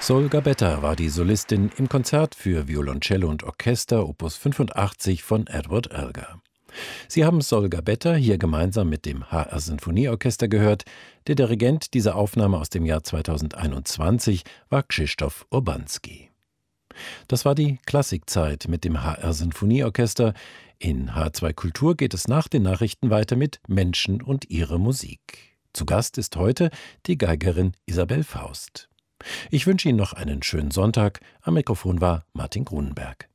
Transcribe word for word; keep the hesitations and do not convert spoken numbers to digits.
Sol Gabetta war die Solistin im Konzert für Violoncello und Orchester Opus fünfundachtzig von Edward Elgar. Sie haben Sol Gabetta hier gemeinsam mit dem H R Sinfonieorchester gehört. Der Dirigent dieser Aufnahme aus dem Jahr zweitausendeinundzwanzig war Krzysztof Urbanski. Das war die Klassikzeit mit dem H R Sinfonieorchester. In H zwei Kultur geht es nach den Nachrichten weiter mit Menschen und ihre Musik. Zu Gast ist heute die Geigerin Isabell Faust. Ich wünsche Ihnen noch einen schönen Sonntag. Am Mikrofon war Martin Grunenberg.